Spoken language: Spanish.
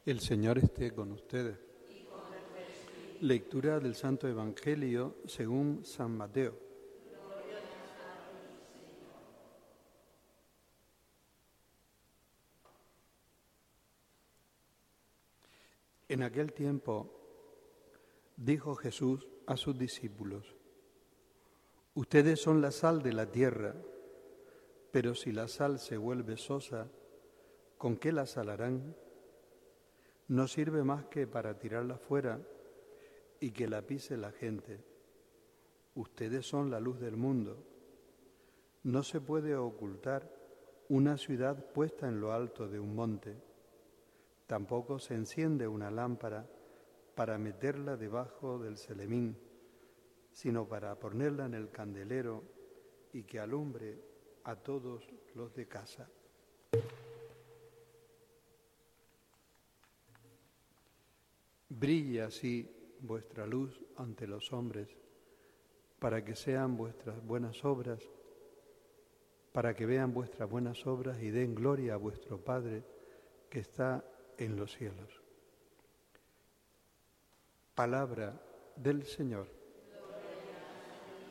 El Señor esté con ustedes. Lectura del Santo Evangelio según San Mateo. En aquel tiempo dijo Jesús a sus discípulos: ustedes son la sal de la tierra, pero si la sal se vuelve sosa, ¿con qué la salarán? No sirve más que para tirarla fuera y que la pise la gente. Ustedes son la luz del mundo. No se puede ocultar una ciudad puesta en lo alto de un monte. Tampoco se enciende una lámpara para meterla debajo del celemín, sino para ponerla en el candelero y que alumbre a todos los de casa. Brille así vuestra luz ante los hombres, para que sean vuestras buenas obras, para que vean vuestras buenas obras y den gloria a vuestro Padre que está en los cielos. Palabra del Señor.